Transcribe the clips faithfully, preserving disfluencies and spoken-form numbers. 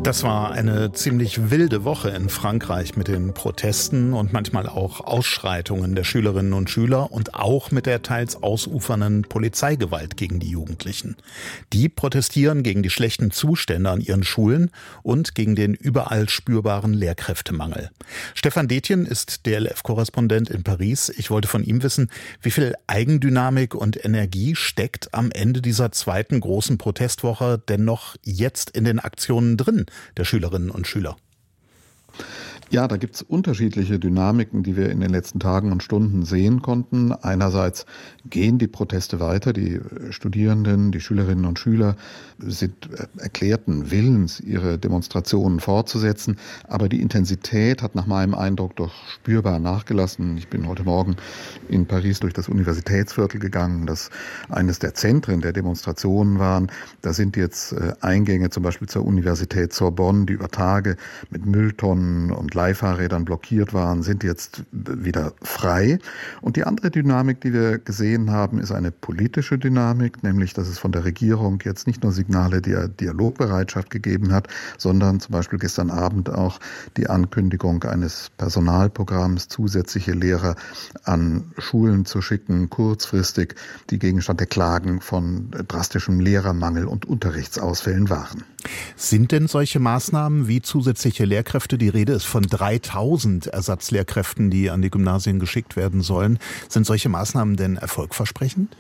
Das war eine ziemlich wilde Woche in Frankreich mit den Protesten und manchmal auch Ausschreitungen der Schülerinnen und Schüler und auch mit der teils ausufernden Polizeigewalt gegen die Jugendlichen. Die protestieren gegen die schlechten Zustände an ihren Schulen und gegen den überall spürbaren Lehrkräftemangel. Stefan Detjen ist D L F-Korrespondent in Paris. Ich wollte von ihm wissen, wie viel Eigendynamik und Energie steckt am Ende dieser zweiten großen Protestwoche denn noch jetzt in den Aktionen drin der Schülerinnen und Schüler? Ja, da gibt es unterschiedliche Dynamiken, die wir in den letzten Tagen und Stunden sehen konnten. Einerseits gehen die Proteste weiter. Die Studierenden, die Schülerinnen und Schüler sind erklärten Willens, ihre Demonstrationen fortzusetzen. Aber die Intensität hat nach meinem Eindruck doch spürbar nachgelassen. Ich bin heute Morgen in Paris durch das Universitätsviertel gegangen, das eines der Zentren der Demonstrationen waren. Da sind jetzt Eingänge zum Beispiel zur Universität Sorbonne, die über Tage mit Mülltonnen und Leihfahrrädern blockiert waren, sind jetzt wieder frei. Und die andere Dynamik, die wir gesehen haben, ist eine politische Dynamik, nämlich, dass es von der Regierung jetzt nicht nur Signale der Dialogbereitschaft gegeben hat, sondern zum Beispiel gestern Abend auch die Ankündigung eines Personalprogramms, zusätzliche Lehrer an Schulen zu schicken, kurzfristig, die Gegenstand der Klagen von drastischem Lehrermangel und Unterrichtsausfällen waren. Sind denn solche Maßnahmen wie zusätzliche Lehrkräfte, die Rede ist von dreitausend Ersatzlehrkräften, die an die Gymnasien geschickt werden sollen, sind solche Maßnahmen denn erfolgversprechend?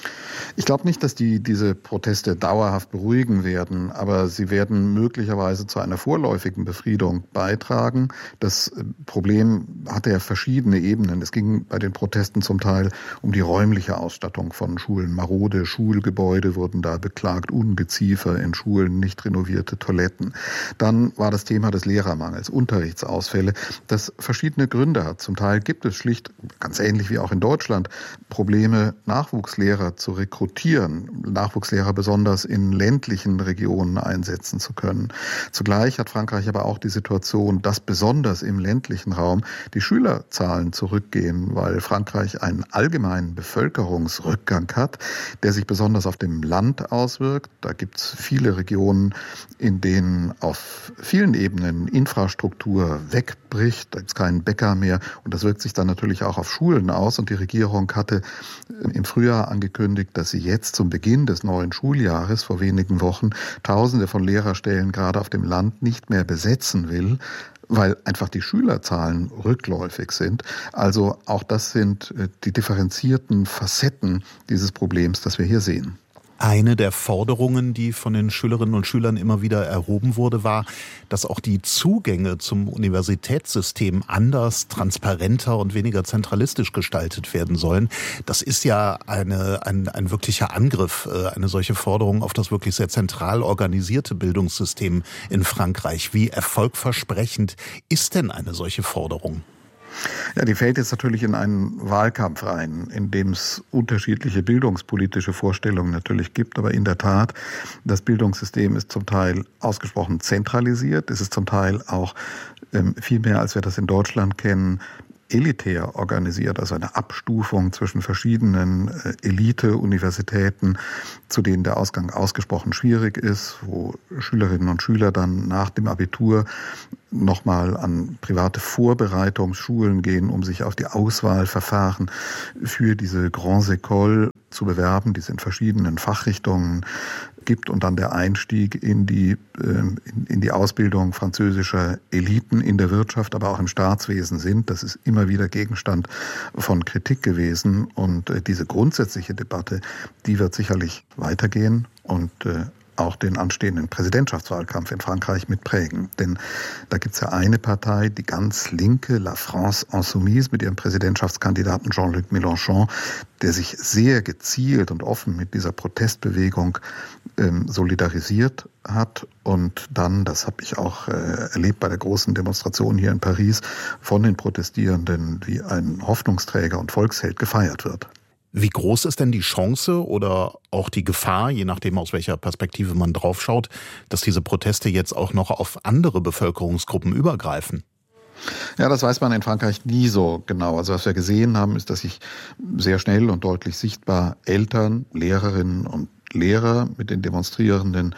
Ich glaube nicht, dass die diese Proteste dauerhaft beruhigen werden, aber sie werden möglicherweise zu einer vorläufigen Befriedung beitragen. Das Problem hatte ja verschiedene Ebenen. Es ging bei den Protesten zum Teil um die räumliche Ausstattung von Schulen. Marode Schulgebäude wurden da beklagt, Ungeziefer in Schulen, nicht renovierte Toiletten. Dann war das Thema des Lehrermangels, Unterrichtsausfälle, das verschiedene Gründe hat. Zum Teil gibt es schlicht, ganz ähnlich wie auch in Deutschland, Probleme, Nachwuchslehrer zu rekrutieren. Nachwuchslehrer besonders in ländlichen Regionen einsetzen zu können. Zugleich hat Frankreich aber auch die Situation, dass besonders im ländlichen Raum die Schülerzahlen zurückgehen, weil Frankreich einen allgemeinen Bevölkerungsrückgang hat, der sich besonders auf dem Land auswirkt. Da gibt es viele Regionen, in denen auf vielen Ebenen Infrastruktur wegbricht, da gibt es keinen Bäcker mehr und das wirkt sich dann natürlich auch auf Schulen aus und die Regierung hatte im Frühjahr angekündigt, dass sie jetzt zum Beginn des neuen Schuljahres vor wenigen Wochen Tausende von Lehrerstellen gerade auf dem Land nicht mehr besetzen will, weil einfach die Schülerzahlen rückläufig sind. Also auch das sind die differenzierten Facetten dieses Problems, das wir hier sehen. Eine der Forderungen, die von den Schülerinnen und Schülern immer wieder erhoben wurde, war, dass auch die Zugänge zum Universitätssystem anders, transparenter und weniger zentralistisch gestaltet werden sollen. Das ist ja eine, ein, ein wirklicher Angriff, eine solche Forderung auf das wirklich sehr zentral organisierte Bildungssystem in Frankreich. Wie erfolgversprechend ist denn eine solche Forderung? Ja, die fällt jetzt natürlich in einen Wahlkampf rein, in dem es unterschiedliche bildungspolitische Vorstellungen natürlich gibt. Aber in der Tat, das Bildungssystem ist zum Teil ausgesprochen zentralisiert. Es ist zum Teil auch ähm, viel mehr, als wir das in Deutschland kennen, elitär organisiert, also eine Abstufung zwischen verschiedenen äh, Elite-Universitäten, zu denen der Ausgang ausgesprochen schwierig ist, wo Schülerinnen und Schüler dann nach dem Abitur nochmal an private Vorbereitungsschulen gehen, um sich auf die Auswahlverfahren für diese Grandes Écoles zu bewerben, die es in verschiedenen Fachrichtungen gibt und dann der Einstieg in die, in, in die Ausbildung französischer Eliten in der Wirtschaft, aber auch im Staatswesen sind. Das ist immer wieder Gegenstand von Kritik gewesen und diese grundsätzliche Debatte, die wird sicherlich weitergehen und auch den anstehenden Präsidentschaftswahlkampf in Frankreich mitprägen. Denn da gibt es ja eine Partei, die ganz linke, La France Insoumise, mit ihrem Präsidentschaftskandidaten Jean-Luc Mélenchon, der sich sehr gezielt und offen mit dieser Protestbewegung ähm, solidarisiert hat und dann, das habe ich auch äh, erlebt bei der großen Demonstration hier in Paris, von den Protestierenden wie ein Hoffnungsträger und Volksheld gefeiert wird. Wie groß ist denn die Chance oder auch die Gefahr, je nachdem aus welcher Perspektive man draufschaut, dass diese Proteste jetzt auch noch auf andere Bevölkerungsgruppen übergreifen? Ja, das weiß man in Frankreich nie so genau. Also was wir gesehen haben, ist, dass sich sehr schnell und deutlich sichtbar Eltern, Lehrerinnen und Lehrer mit den Demonstrierenden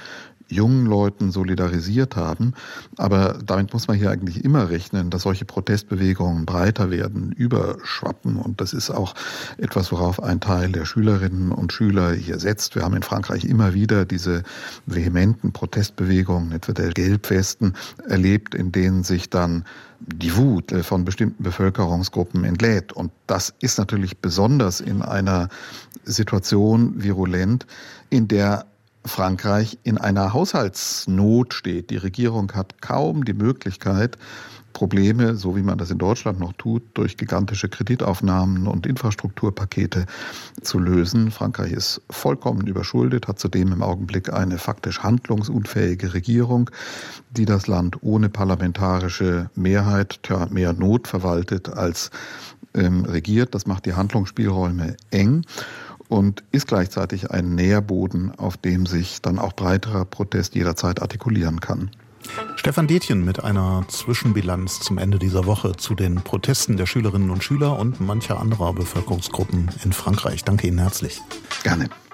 jungen Leuten solidarisiert haben. Aber damit muss man hier eigentlich immer rechnen, dass solche Protestbewegungen breiter werden, überschwappen. Und das ist auch etwas, worauf ein Teil der Schülerinnen und Schüler hier setzt. Wir haben in Frankreich immer wieder diese vehementen Protestbewegungen, etwa der Gelbwesten, erlebt, in denen sich dann die Wut von bestimmten Bevölkerungsgruppen entlädt. Und das ist natürlich besonders in einer Situation virulent, in der Frankreich in einer Haushaltsnot steht. Die Regierung hat kaum die Möglichkeit, Probleme, so wie man das in Deutschland noch tut, durch gigantische Kreditaufnahmen und Infrastrukturpakete zu lösen. Frankreich ist vollkommen überschuldet, hat zudem im Augenblick eine faktisch handlungsunfähige Regierung, die das Land ohne parlamentarische Mehrheit tja, mehr Not verwaltet als ähm, regiert. Das macht die Handlungsspielräume eng und ist gleichzeitig ein Nährboden, auf dem sich dann auch breiterer Protest jederzeit artikulieren kann. Stefan Detjen mit einer Zwischenbilanz zum Ende dieser Woche zu den Protesten der Schülerinnen und Schüler und mancher anderer Bevölkerungsgruppen in Frankreich. Danke Ihnen herzlich. Gerne.